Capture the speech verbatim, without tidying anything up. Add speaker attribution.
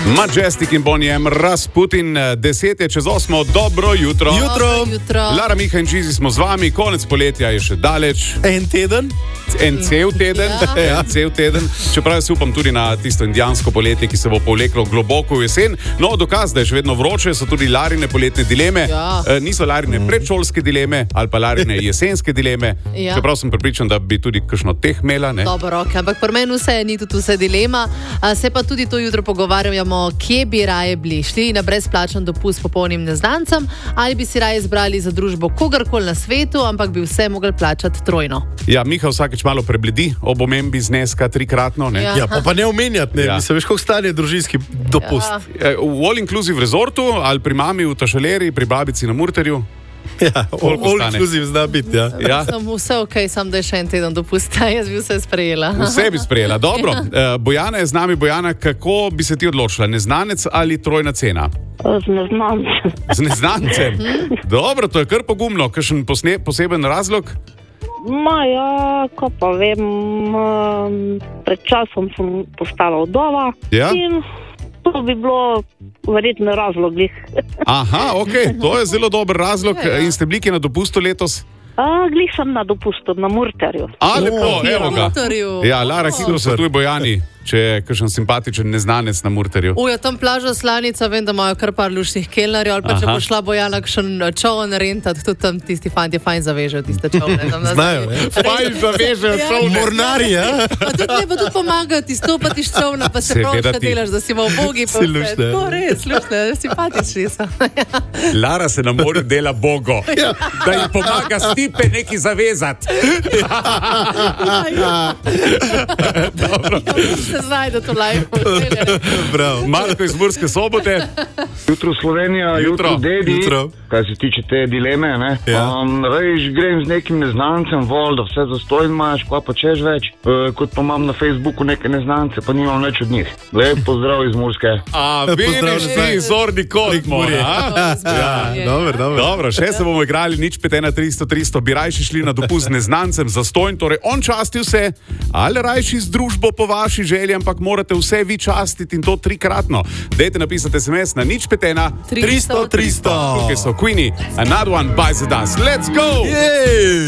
Speaker 1: Majestic in Bonnie M, Rasputin, deset je čez osmo, dobro jutro.
Speaker 2: Jutro.
Speaker 3: jutro.
Speaker 1: Lara, Miha in Čizi smo z vami, konec poletja je še daleč.
Speaker 2: En teden?
Speaker 1: En cel teden,
Speaker 3: Ja.
Speaker 1: ja, cel teden. Čeprav se upam tudi na tisto indijansko poletje, ki se bo povleklo globoko v jesen. No, dokaz, da je še vedno vroče, so tudi Larine poletne dileme.
Speaker 3: Ja.
Speaker 1: E, niso Larine predšolske dileme ali pa Larine jesenske dileme.
Speaker 3: Ja.
Speaker 1: Čeprav sem prepričan, da bi tudi kakšno teh imela. Ne?
Speaker 3: Dobro, okay, ampak pri meni vse ni tudi vse dilema. A, se pa tudi to jutro pogovarjamo, kje bi raje bili. Šli na brezplačen dopust popolnim neznancem ali bi si raje izbrali za družbo kogarkoli na svetu, ampak bi vse mogli plačati trojno.
Speaker 1: Ja, Miha vsakeč malo prebledi ob omembi zneska trikratno. Ne?
Speaker 3: Ja.
Speaker 2: Ja, pa, pa ne omenjati, ne.
Speaker 1: Ja.
Speaker 2: Mislim, veš, koliko stane družinski dopust.
Speaker 3: Ja.
Speaker 1: E, V all-inclusive resortu ali pri mami v Tašaleri, pri babici na Murterju.
Speaker 2: Ja,
Speaker 1: Koliko
Speaker 2: all
Speaker 1: stane?
Speaker 2: inclusive zna biti, ja.
Speaker 1: Ja.
Speaker 3: Sem vse ok, sam da je še en teden dopusta, jaz bi vse sprejela.
Speaker 1: Vse bi sprejela. Dobro, e, Bojana je z nami. Bojana, kako bi se ti odločila? Neznanec ali trojna cena?
Speaker 4: Z neznancem.
Speaker 1: Z neznancem. Dobro, to je kar pogumno. Kakšen posne, poseben razlog?
Speaker 4: Ma ja, ko pa vem, um, pred časom sem postala vdova.
Speaker 1: Ja?
Speaker 4: In to bi bilo verjetno razlog. glih.
Speaker 1: Aha, ok, to je zelo dober razlog.
Speaker 3: Ja, ja.
Speaker 1: In ste bili kje na dopustu letos?
Speaker 4: A, glih sem na dopustu, na Murterju.
Speaker 1: A, lepo,
Speaker 2: O,
Speaker 1: evo ga.
Speaker 3: Murterju.
Speaker 1: Ja, Lara, hitro se tu je Bojani, če je kakšen simpatičen neznanec na Murterju.
Speaker 3: Uja, tam plaža Slanica, vem, da imajo kar par lušnih kelnerjev, ali pa če
Speaker 1: Aha.
Speaker 3: bo šla Bojana kakšen čovn rentati, tudi tam tisti fanti fajn zavežejo tiste čovne. tam na
Speaker 2: Znajo,
Speaker 3: zadnji.
Speaker 2: ne?
Speaker 1: Fajn zavežejo
Speaker 3: Ja.
Speaker 1: čolne.
Speaker 2: Mornari, ja?
Speaker 3: Pa tudi ne bo tudi pomagati, stopati iz čovna, pa se
Speaker 1: Seveda
Speaker 3: prav,
Speaker 1: ti.
Speaker 3: delaš, da si v obogi.
Speaker 2: Si luštna.
Speaker 3: To res, lušne, simpatični so.
Speaker 1: Lara se na morju dela bogo, da ji pomaga stipe neki zavezati.
Speaker 3: Se znajde to live.
Speaker 2: Bravo.
Speaker 1: Marko iz Murske Sobote.
Speaker 5: Jutro Slovenija,
Speaker 1: Jutro.
Speaker 5: jutro Dedi,
Speaker 2: Jutro.
Speaker 5: kar se tiče te dileme, ne?
Speaker 2: Ja.
Speaker 5: Um, veš, grem z nekim neznancem, vol, da vse zastojn imaš, kva pa češ več, uh, kot pa imam na Facebooku neke neznance, pa nimam več od njih. Lep pozdrav iz Murske.
Speaker 1: A,
Speaker 2: Pozdrav
Speaker 1: vidiš
Speaker 2: nazaj.
Speaker 1: ti, zorni kot
Speaker 2: Prekmurje.
Speaker 1: mora.
Speaker 3: Ja.
Speaker 2: Dobro, dobro.
Speaker 1: Dobro, še se bomo igrali, nič pet ena tristo tristo, bi rajši šli na dopust z neznancem za stojn, torej on časti vse, ali rajši z družbo po vaši želji, ampak morate vse vi častiti in to trikratno. Dajte napisati es em es na nič pet ena
Speaker 2: tristo, tristo.
Speaker 1: Tukaj so Queenie, Another One Bites the Dust. Let's go!
Speaker 2: Jej!